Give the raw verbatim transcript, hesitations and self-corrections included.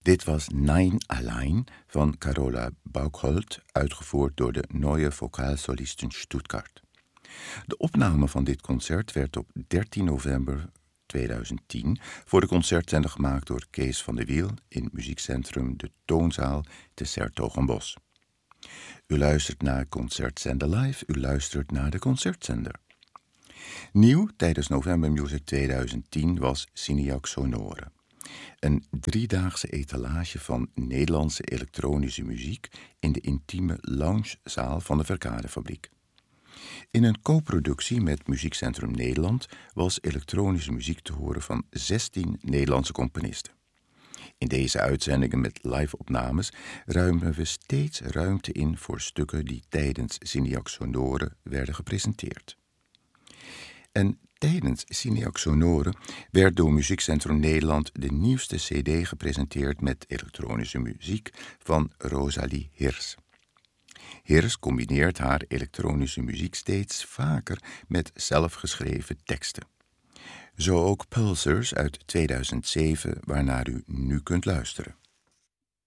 Dit was Nein allein van Carola Baukholt, uitgevoerd door de Neue Vokalsolisten Stuttgart. De opname van dit concert werd op dertien november tweeduizend tien voor de concertzender gemaakt door Kees van de Wiel in muziekcentrum De Toonzaal te 's-Hertogenbosch. U luistert naar Concertzender Live, u luistert naar de concertzender. Nieuw tijdens November Music tweeduizend tien was Cineac Sonore. Een driedaagse etalage van Nederlandse elektronische muziek in de intieme loungezaal van de Verkadefabriek. In een co-productie met Muziekcentrum Nederland was elektronische muziek te horen van zestien Nederlandse componisten. In deze uitzendingen met live-opnames ruimen we steeds ruimte in voor stukken die tijdens Cineac Sonore werden gepresenteerd. En tijdens Cineac Sonore werd door Muziekcentrum Nederland de nieuwste cd gepresenteerd met elektronische muziek van Rosalie Hirs. Hirs combineert haar elektronische muziek steeds vaker met zelfgeschreven teksten. Zo ook Pulsars uit tweeduizend zeven, waarnaar u nu kunt luisteren.